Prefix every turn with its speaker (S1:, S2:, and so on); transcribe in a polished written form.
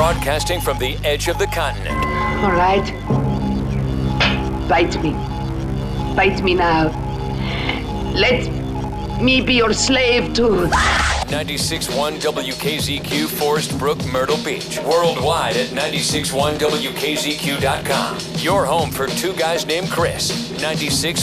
S1: Broadcasting from the edge of the continent.
S2: All right. Bite me. Bite me now. Let me be your slave too.
S1: 96.1 WKZQ, Forest Brook, Myrtle Beach. Worldwide at 96.1WKZQ.com. Your home for two guys named Chris. 96.